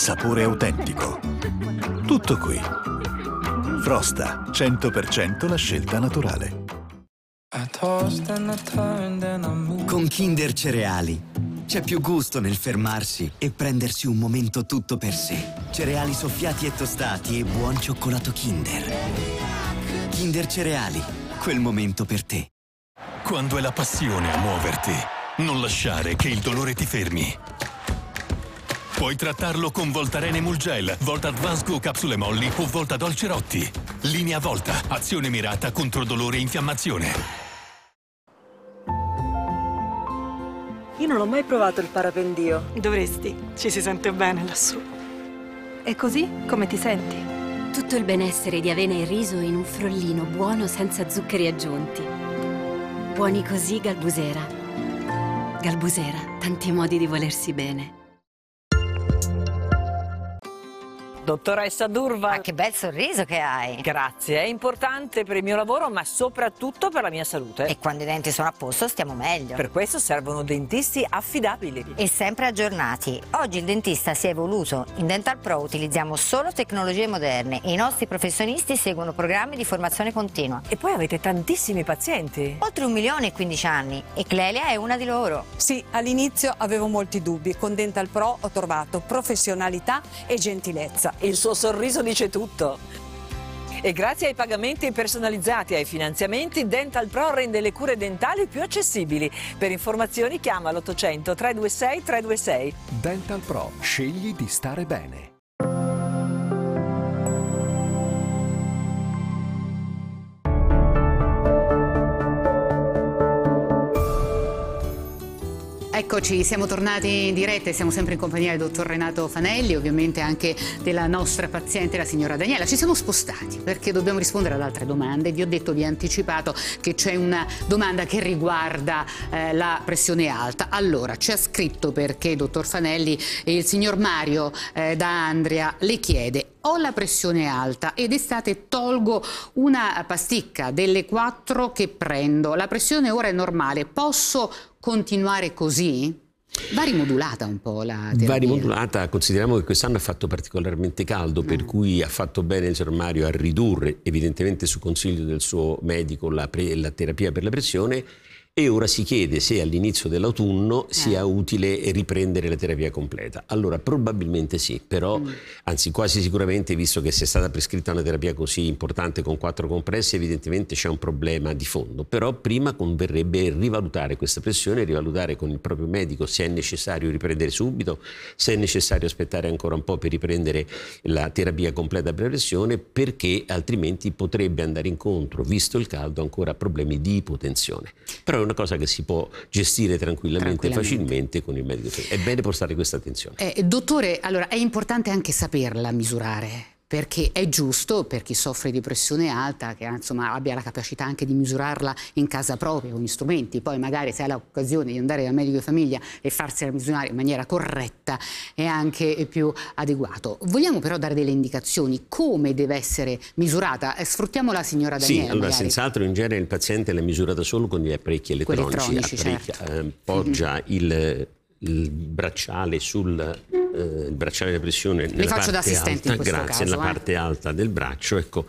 sapore autentico. Tutto qui. Frosta, 100% la scelta naturale. Con Kinder Cereali c'è più gusto nel fermarsi e prendersi un momento tutto per sé. Cereali soffiati e tostati e buon cioccolato Kinder. Kinder Cereali, quel momento per te. Quando è la passione a muoverti, non lasciare che il dolore ti fermi. Puoi trattarlo con Voltaren Emulgel, Volta Advanced Q capsule molli o Volta Dolce Rotti. Linea Volta, azione mirata contro dolore e infiammazione. Io non ho mai provato il parapendio. Dovresti, ci si sente bene lassù. E così, come ti senti? Tutto il benessere di avena e riso in un frollino buono senza zuccheri aggiunti. Buoni così, Galbusera. Galbusera, tanti modi di volersi bene. Dottoressa Durval. Ma che bel sorriso che hai. Grazie, è importante per il mio lavoro, ma soprattutto per la mia salute. E quando i denti sono a posto stiamo meglio. Per questo servono dentisti affidabili. E sempre aggiornati. Oggi il dentista si è evoluto. In Dental Pro utilizziamo solo tecnologie moderne e i nostri professionisti seguono programmi di formazione continua. E poi avete tantissimi pazienti. Oltre 1 milione e 15 anni. E Clelia è una di loro. Sì, all'inizio avevo molti dubbi. Con Dental Pro ho trovato professionalità e gentilezza. Il suo sorriso dice tutto. E grazie ai pagamenti personalizzati e ai finanziamenti, Dental Pro rende le cure dentali più accessibili. Per informazioni chiama l'800 326 326. Dental Pro, scegli di stare bene. Eccoci, siamo tornati in diretta e siamo sempre in compagnia del dottor Renato Fanelli, ovviamente anche della nostra paziente, la signora Daniela. Ci siamo spostati perché dobbiamo rispondere ad altre domande. Vi ho detto, vi ho anticipato che c'è una domanda che riguarda la pressione alta. Allora, ci ha scritto perché, dottor Fanelli, il signor Mario da Andria le chiede: ho la pressione alta ed estate tolgo una pasticca delle 4 che prendo. La pressione ora è normale, posso continuare così? Va rimodulata un po' la terapia. Va rimodulata, consideriamo che quest'anno ha fatto particolarmente caldo, per cui ha fatto bene il signor Mario a ridurre, evidentemente su consiglio del suo medico, la terapia per la pressione. E ora si chiede se all'inizio dell'autunno sia utile riprendere la terapia completa. Allora probabilmente sì, però anzi quasi sicuramente, visto che se è stata prescritta una terapia così importante con 4 compressi, evidentemente c'è un problema di fondo. Però prima converrebbe rivalutare questa pressione, rivalutare con il proprio medico se è necessario riprendere subito, se è necessario aspettare ancora un po' per riprendere la terapia completa per la pressione, perché altrimenti potrebbe andare incontro, visto il caldo, ancora a problemi di ipotensione. Però una cosa che si può gestire tranquillamente e facilmente con il medico. È bene portare questa attenzione. Dottore, allora è importante anche saperla misurare, perché è giusto per chi soffre di pressione alta che insomma abbia la capacità anche di misurarla in casa propria con gli strumenti. Poi magari se ha l'occasione di andare dal medico di famiglia e farsela misurare in maniera corretta è anche più adeguato. Vogliamo però dare delle indicazioni come deve essere misurata. Sfruttiamo la signora Daniela. Sì, allora magari. Senz'altro in genere il paziente l'è misurata solo con gli apparecchi elettronici. Certo. Poggia il bracciale sul il bracciale della pressione nella faccio da parte assistente alta, in questo grazie, caso, nella parte alta del braccio, ecco,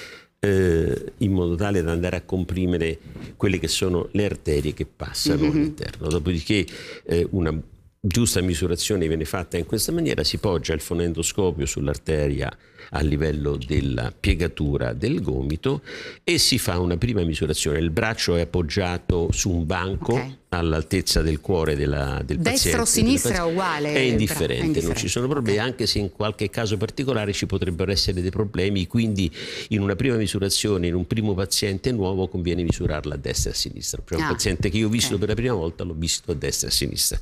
in modo tale da andare a comprimere quelle che sono le arterie che passano all'interno. Dopodiché una giusta misurazione viene fatta in questa maniera: si poggia il fonendoscopio sull'arteria a livello della piegatura del gomito e si fa una prima misurazione. Il braccio è appoggiato su un banco all'altezza del cuore del paziente. Destra o sinistra è uguale? È indifferente, non ci sono problemi, anche se in qualche caso particolare ci potrebbero essere dei problemi, quindi in una prima misurazione, in un primo paziente nuovo, conviene misurarla a destra e a sinistra. Cioè un paziente che io ho visto per la prima volta l'ho visto a destra e a sinistra.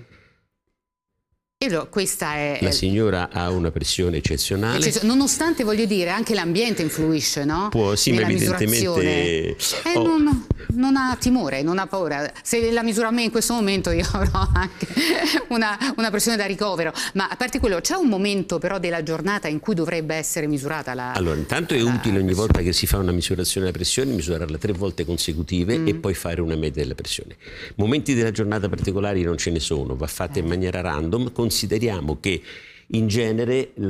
Questa è... La signora ha una pressione eccezionale. Nonostante, voglio dire, anche l'ambiente influisce, no? Può, sì, ma evidentemente... Non ha timore, non ha paura. Se la misura a me in questo momento io avrò anche una pressione da ricovero. Ma a parte quello, c'è un momento però della giornata in cui dovrebbe essere misurata la... Allora, intanto è utile ogni volta che si fa una misurazione della pressione, misurarla 3 volte consecutive e poi fare una media della pressione. Momenti della giornata particolari non ce ne sono, va fatta in maniera random. Consideriamo che in genere